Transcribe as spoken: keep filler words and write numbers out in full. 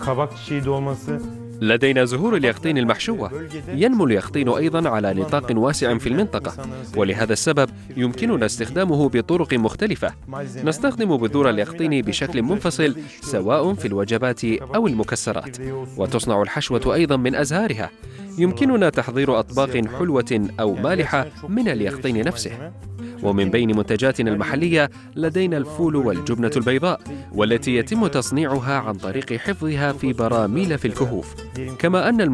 لدينا زهور اليقطين المحشوة. ينمو اليقطين أيضا على نطاق واسع في المنطقة، ولهذا السبب يمكننا استخدامه بطرق مختلفة. نستخدم بذور اليقطين بشكل منفصل سواء في الوجبات أو المكسرات، وتصنع الحشوة أيضا من أزهارها. يمكننا تحضير أطباق حلوة أو مالحة من اليقطين نفسه. ومن بين منتجاتنا المحلية لدينا الفول والجبنة البيضاء، والتي يتم تصنيعها عن طريق حفظها في براميل في الكهوف، كما أن